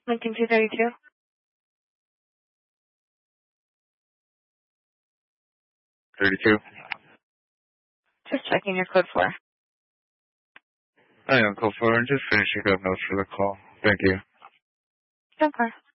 Lincoln 232. Just checking your code 4. I am code 4 and just finishing up notes for the call. Thank you. No problem.